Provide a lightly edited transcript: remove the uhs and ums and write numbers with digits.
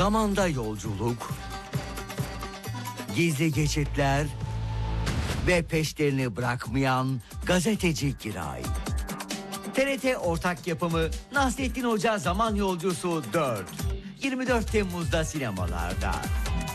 Zamanda yolculuk, gizli geçitler ve peşlerini bırakmayan gazeteci Giray. TRT ortak yapımı Nasrettin Hoca Zaman Yolcusu 4. 24 Temmuz'da sinemalarda.